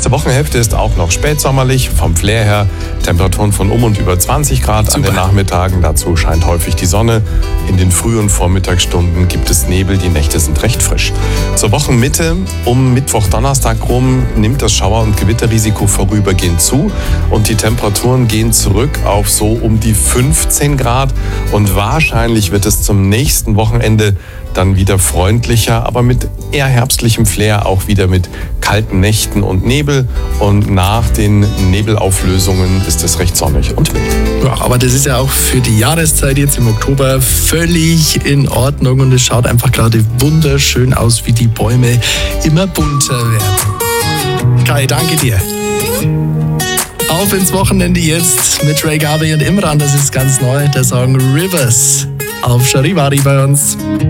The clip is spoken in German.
Erste Wochenhälfte ist auch noch spätsommerlich, vom Flair her Temperaturen von und über 20 Grad an den Nachmittagen. Dazu scheint häufig die Sonne. In den frühen Vormittagsstunden gibt es Nebel, die Nächte sind recht frisch. Zur Wochenmitte um Mittwoch, Donnerstag rum nimmt das Schauer- und Gewitterrisiko vorübergehend zu und die Temperaturen gehen zurück auf so um die 15 Grad und wahrscheinlich wird es zum nächsten Wochenende dann wieder freundlicher, aber mit eher herbstlichem Flair, auch wieder mit kalten Nächten und Nebel. Und nach den Nebelauflösungen ist es recht sonnig und mild. Ja, aber das ist ja auch für die Jahreszeit jetzt im Oktober völlig in Ordnung und es schaut einfach gerade wunderschön aus, wie die Bäume immer bunter werden. Kai, danke dir. Auf ins Wochenende jetzt mit Ray Garvey und Imran, das ist ganz neu, der Song Rivers auf Charivari bei uns.